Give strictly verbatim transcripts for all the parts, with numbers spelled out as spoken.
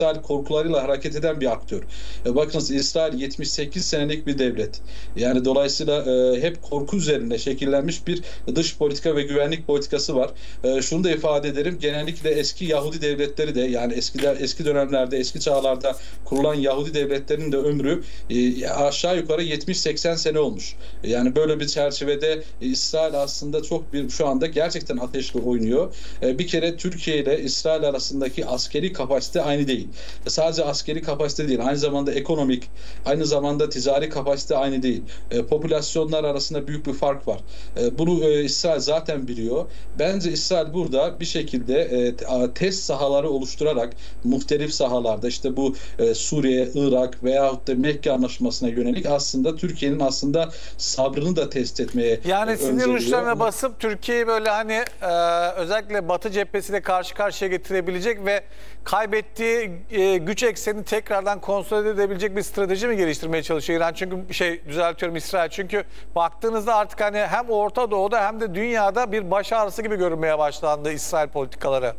İsrail korkularıyla hareket eden bir aktör. E, bakınız İsrail yetmiş sekiz senelik bir devlet. Yani dolayısıyla e, hep korku üzerine şekillenmiş bir dış politika ve güvenlik politikası var. E, şunu da ifade ederim. Genellikle eski Yahudi devletleri de yani eskiler eski dönemlerde, eski çağlarda kurulan Yahudi devletlerinin de ömrü e, aşağı yukarı yetmiş seksen sene olmuş. Yani böyle bir çerçevede e, İsrail aslında çok bir şu anda gerçekten ateşle oynuyor. E, bir kere Türkiye ile İsrail arasındaki askeri kapasite aynı değil. E, sadece askeri kapasite değil, aynı zamanda ekonomik, aynı zamanda ticari kapasite aynı değil. E, popülasyonlar arasında büyük bir fark var. E, bunu e, İsrail zaten biliyor. Bence İsrail burada bir şekilde e, test sahaları oluşturarak muhtelif sahalarda işte bu e, Suriye, Irak veyahut da Mekke Anlaşması'na yönelik aslında Türkiye'nin aslında sabrını da test etmeye Yani e, sinir uçlarına ama... basıp Türkiye'yi böyle hani e, özellikle Batı cephesiyle karşı karşıya getirebilecek ve kaybettiği e, güç eksenini tekrardan konsolide edebilecek bir strateji mi geliştirmeye çalışıyor İran? Çünkü şey düzeltiyorum İsrail. Çünkü baktığınızda artık hani hem Orta Doğu'da hem de dünyada bir baş ağrısı gibi görünmeye başlandı İsrail politikaları.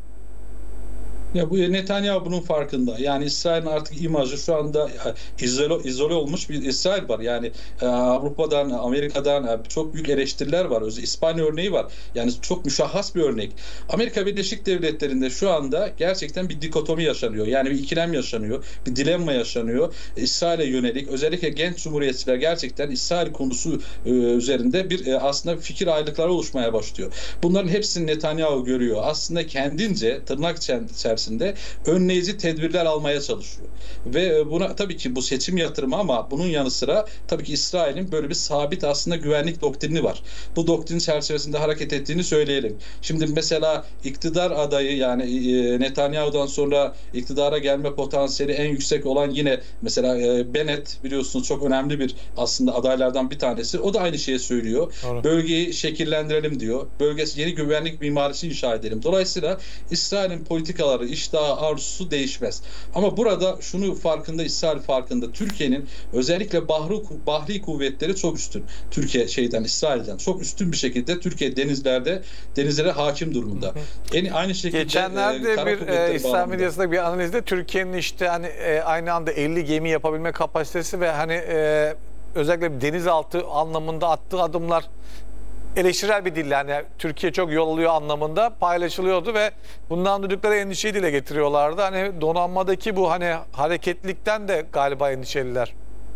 Ya bu Netanyahu bunun farkında. Yani İsrail'in artık imajı şu anda izole, izole olmuş bir İsrail var. Yani e, Avrupa'dan, Amerika'dan e, çok büyük eleştiriler var. Özellikle İspanya örneği var. Yani çok müşahhas bir örnek. Amerika Birleşik Devletleri'nde şu anda gerçekten bir dikotomi yaşanıyor. Yani bir ikilem yaşanıyor. Bir dilemma yaşanıyor. İsrail'e yönelik özellikle genç cumhuriyetçiler gerçekten İsrail konusu e, üzerinde bir e, aslında fikir ayrılıkları oluşmaya başlıyor. Bunların hepsini Netanyahu görüyor. Aslında kendince tırnak içerisinde önleyici tedbirler almaya çalışıyor. Ve buna tabii ki bu seçim yatırımı ama bunun yanı sıra tabii ki İsrail'in böyle bir sabit aslında güvenlik doktrini var. Bu doktrin çerçevesinde hareket ettiğini söyleyelim. Şimdi mesela iktidar adayı yani Netanyahu'dan sonra iktidara gelme potansiyeli en yüksek olan yine mesela Bennett biliyorsunuz çok önemli bir aslında adaylardan bir tanesi. O da aynı şeyi söylüyor. Doğru. Bölgeyi şekillendirelim diyor. Bölgesi yeni güvenlik mimarisi inşa edelim. Dolayısıyla İsrail'in politikaları iştahı, arzusu değişmez. Ama burada şunu farkında, İsrail farkında. Türkiye'nin özellikle bahri, bahri kuvvetleri çok üstün. Türkiye şeyden, İsrail'den çok üstün bir şekilde Türkiye denizlerde, denizlere hakim durumunda. Hı hı. En aynı şekilde geçenlerde e, bir e, İslam medyasında bir analizde Türkiye'nin işte hani e, aynı anda elli gemi yapabilme kapasitesi ve hani e, özellikle denizaltı anlamında attığı adımlar eleştirel bir dille yani Türkiye çok yol alıyor anlamında paylaşılıyordu ve bundan duydukları endişeyi dile getiriyorlardı. Hani donanmadaki bu hani hareketlilikten de galiba endişeliler.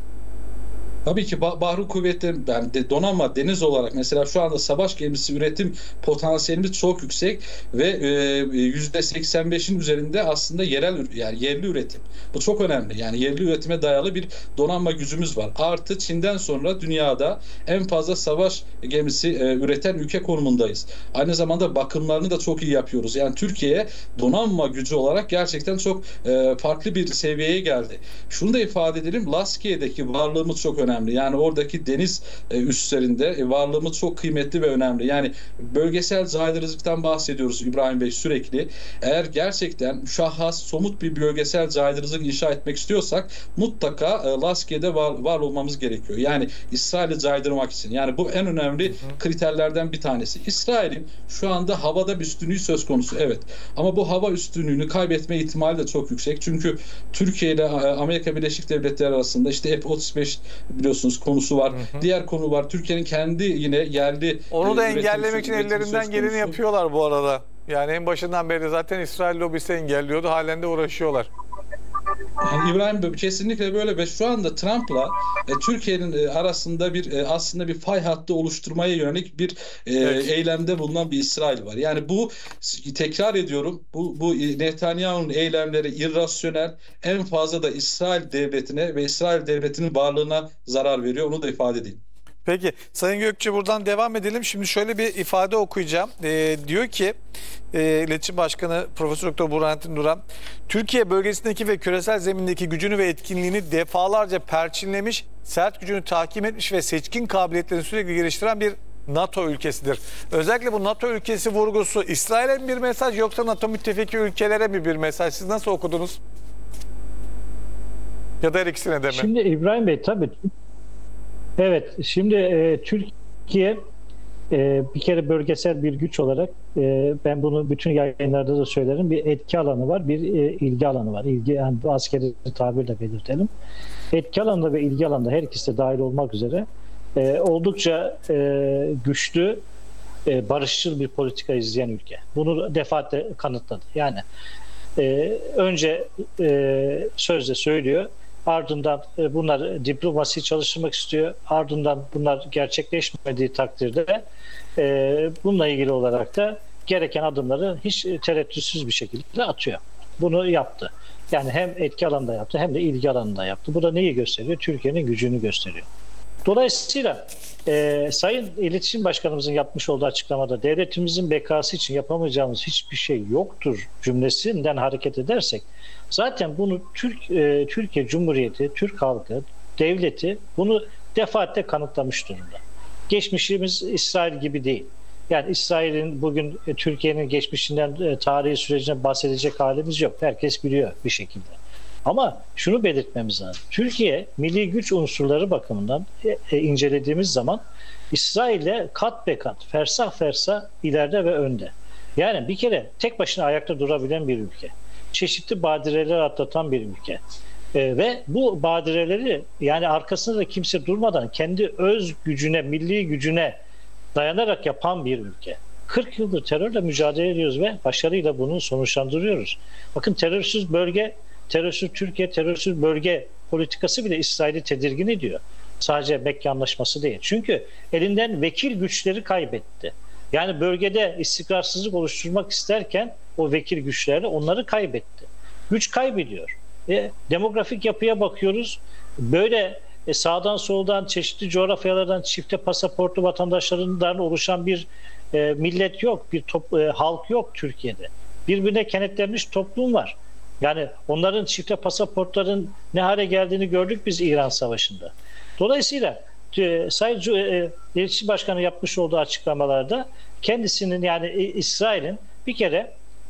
Tabii ki Bahri Kuvvetleri, yani de donanma deniz olarak mesela şu anda savaş gemisi üretim potansiyelimiz çok yüksek ve yüzde seksen beşin üzerinde aslında yerel yani yerli üretim. Bu çok önemli. Yani yerli üretime dayalı bir donanma gücümüz var. Artı Çin'den sonra dünyada en fazla savaş gemisi e, üreten ülke konumundayız. Aynı zamanda bakımlarını da çok iyi yapıyoruz. Yani Türkiye donanma gücü olarak gerçekten çok e, farklı bir seviyeye geldi. Şunu da ifade edelim. Laskiye'deki varlığımız çok önemli. Yani oradaki deniz üslerinde varlığımız çok kıymetli ve önemli. Yani bölgesel caydırıcılıktan bahsediyoruz İbrahim Bey sürekli. Eğer gerçekten şahhas, somut bir bölgesel caydırıcılık inşa etmek istiyorsak mutlaka Laskiye'de var, var olmamız gerekiyor. Yani İsrail'i caydırmak için. Yani bu en önemli kriterlerden bir tanesi. İsrail'in şu anda havada bir üstünlüğü söz konusu. Evet. Ama bu hava üstünlüğünü kaybetme ihtimali de çok yüksek. Çünkü Türkiye ile Amerika Birleşik Devletleri arasında işte F otuz beş biliyorsunuz konusu var. Hı hı. Diğer konu var. Türkiye'nin kendi yine yerli onu da engellemek için ellerinden geleni yapıyorlar bu arada. Yani en başından beri zaten İsrail lobisi engelliyordu. Halen de uğraşıyorlar. Yani İbrahim Bey kesinlikle böyle ve şu anda Trump'la e, Türkiye'nin e, arasında bir e, aslında bir fay hattı oluşturmaya yönelik bir e, evet. eylemde bulunan bir İsrail var. Yani bu tekrar ediyorum bu, bu Netanyahu'nun eylemleri irrasyonel, en fazla da İsrail devletine ve İsrail devletinin varlığına zarar veriyor. Onu da ifade edeyim. Peki Sayın Gökçe buradan devam edelim. Şimdi şöyle bir ifade okuyacağım. Ee, diyor ki e, İletişim Başkanı Profesör Doktor Burhanettin Duran, Türkiye bölgesindeki ve küresel zemindeki gücünü ve etkinliğini defalarca perçinlemiş, sert gücünü tahkim etmiş ve seçkin kabiliyetlerini sürekli geliştiren bir NATO ülkesidir. Özellikle bu NATO ülkesi vurgusu İsrail'e mi bir mesaj yoksa NATO müttefiki ülkelere mi bir mesaj? Siz nasıl okudunuz? Ya da her ikisine de mi? Şimdi İbrahim Bey tabii. Evet, şimdi e, Türkiye Ee, bir kere bölgesel bir güç olarak e, ben bunu bütün yayınlarda da söylerim. Bir etki alanı var, bir e, ilgi alanı var. İlgi, yani bu askeri tabirle belirtelim. Etki alanında ve ilgi alanında her ikisi de dahil olmak üzere e, oldukça e, güçlü, e, barışçıl bir politika izleyen ülke. Bunu defaatle kanıtladı. Yani e, önce e, sözle söylüyor, ardından e, bunlar diplomasi çalıştırmak istiyor, ardından bunlar gerçekleşmediği takdirde e, bununla ilgili olarak da gereken adımları hiç tereddütsüz bir şekilde atıyor. Bunu yaptı. Yani hem etki alanında yaptı hem de ilgi alanında yaptı. Bu da neyi gösteriyor? Türkiye'nin gücünü gösteriyor. Dolayısıyla e, Sayın İletişim Başkanımızın yapmış olduğu açıklamada devletimizin bekası için yapamayacağımız hiçbir şey yoktur cümlesinden hareket edersek zaten bunu Türk e, Türkiye Cumhuriyeti, Türk halkı, devleti bunu defaatle kanıtlamış durumda. Geçmişimiz İsrail gibi değil. Yani İsrail'in bugün e, Türkiye'nin geçmişinden, e, tarihi sürecine bahsedecek halimiz yok. Herkes biliyor bir şekilde. Ama şunu belirtmemiz lazım. Türkiye milli güç unsurları bakımından e, e, incelediğimiz zaman İsrail'le kat be kat, fersah fersah ileride ve önde. Yani bir kere tek başına ayakta durabilen bir ülke. Çeşitli badireler atlatan bir ülke. E, ve bu badireleri yani arkasında da kimse durmadan kendi öz gücüne, milli gücüne dayanarak yapan bir ülke. kırk yıldır terörle mücadele ediyoruz ve başarıyla bunu sonuçlandırıyoruz. Bakın terörsüz bölge, terörsüz Türkiye, terörsüz bölge politikası bile İsrail'i tedirgin ediyor. Sadece Mekke Anlaşması değil. Çünkü elinden vekil güçleri kaybetti. Yani bölgede istikrarsızlık oluşturmak isterken o vekil güçleri onları kaybetti. Güç kaybediyor. E, demografik yapıya bakıyoruz. Böyle e, sağdan soldan çeşitli coğrafyalardan çifte pasaportlu vatandaşlarından oluşan bir e, millet yok, bir top, e, halk yok Türkiye'de. Birbirine kenetlenmiş toplum var. Yani onların çifte pasaportların ne hale geldiğini gördük biz İran Savaşı'nda. Dolayısıyla e, Sayın e, İletişim Başkanı yapmış olduğu açıklamalarda kendisinin yani e, İsrail'in bir kere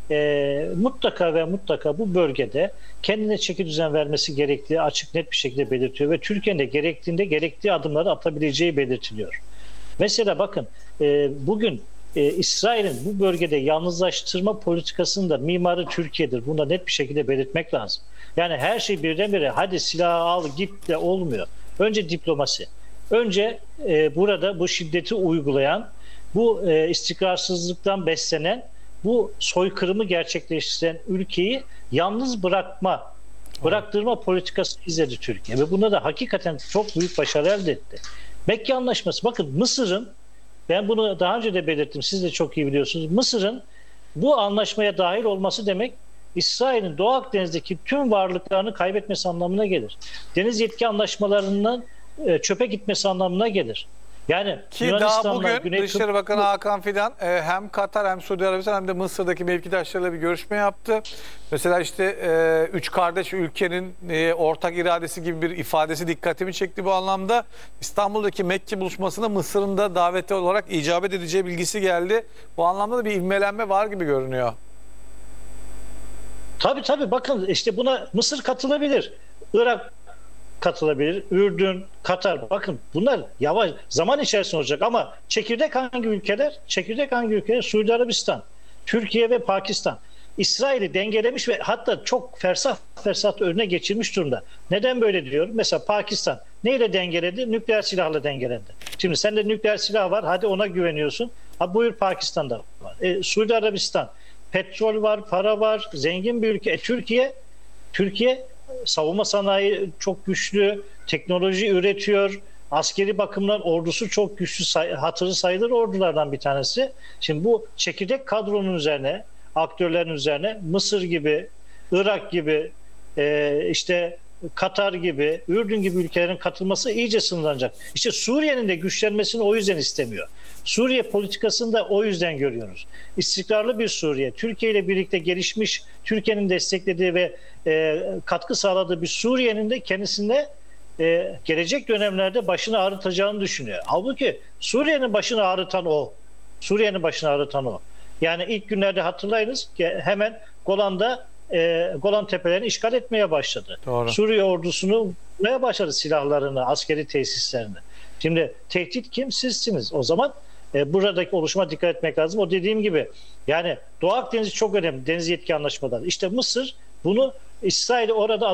e, mutlaka ve mutlaka bu bölgede kendine çeki düzen vermesi gerektiği açık net bir şekilde belirtiyor ve Türkiye'nin de gerektiğinde gerektiği adımları atabileceği belirtiliyor. Mesela bakın e, bugün e, İsrail'in bu bölgede yalnızlaştırma politikasının da mimarı Türkiye'dir. Bunu da net bir şekilde belirtmek lazım. Yani her şey birdenbire hadi silahı al git de olmuyor. Önce diplomasi. Önce e, burada bu şiddeti uygulayan, bu e, istikrarsızlıktan beslenen, bu soykırımı gerçekleştiren ülkeyi yalnız bırakma, bıraktırma politikası izledi Türkiye. Ve bunda da hakikaten çok büyük başarı elde etti. Mekke Anlaşması, bakın Mısır'ın, ben bunu daha önce de belirttim, siz de çok iyi biliyorsunuz, Mısır'ın bu anlaşmaya dahil olması demek, İsrail'in Doğu Akdeniz'deki tüm varlıklarını kaybetmesi anlamına gelir. Deniz yetki anlaşmalarından e, çöpe gitmesi anlamına gelir. Yani ki daha bugün Güney Dışişleri Bakanı Hakan Fidan e, hem Katar hem Suudi Arabistan hem de Mısır'daki mevkidaşlarıyla bir görüşme yaptı. Mesela işte e, üç kardeş ülkenin e, ortak iradesi gibi bir ifadesi dikkatimi çekti bu anlamda. İstanbul'daki Mekke buluşmasına Mısır'ın da daveti olarak icabet edeceği bilgisi geldi. Bu anlamda da bir ivmelenme var gibi görünüyor. Tabii tabii bakın işte buna Mısır katılabilir. Irak katılabilir. Ürdün, Katar. Bakın bunlar yavaş zaman içerisinde olacak ama çekirdek hangi ülkeler? Çekirdek hangi ülkeler? Suudi Arabistan, Türkiye ve Pakistan. İsrail'i dengelemiş ve hatta çok fersah fersah önüne geçirmiş durumda. Neden böyle diyorum? Mesela Pakistan neyle dengeledi? Nükleer silahla dengelendi. Şimdi sende nükleer silah var. Hadi ona güveniyorsun. Ha buyur Pakistan'da var. E, Suudi Arabistan petrol var, para var, zengin bir ülke. E, Türkiye Türkiye savunma sanayi çok güçlü, teknoloji üretiyor, askeri bakımdan ordusu çok güçlü, say- hatırı sayılır ordulardan bir tanesi. Şimdi bu çekirdek kadronun üzerine, aktörlerin üzerine Mısır gibi, Irak gibi, e, işte Katar gibi, Ürdün gibi ülkelerin katılması iyice sınırlanacak. İşte Suriye'nin de güçlenmesini o yüzden istemiyor. Suriye politikasını da o yüzden görüyoruz. İstikrarlı bir Suriye, Türkiye ile birlikte gelişmiş, Türkiye'nin desteklediği ve e, katkı sağladığı bir Suriye'nin de kendisinde e, gelecek dönemlerde başını ağrıtacağını düşünüyor. Halbuki Suriye'nin başını ağrıtan o. Suriye'nin başını ağrıtan o. Yani ilk günlerde hatırlayınız hemen Golan'da e, Golan Tepelerini işgal etmeye başladı. Doğru. Suriye ordusunu vurmaya başladı silahlarını, askeri tesislerini. Şimdi tehdit kim? Sizsiniz. O zaman e, buradaki oluşuma dikkat etmek lazım. O dediğim gibi yani Doğu Akdeniz çok önemli. Deniz yetki anlaşmaları. İşte Mısır bunu İsrail'i orada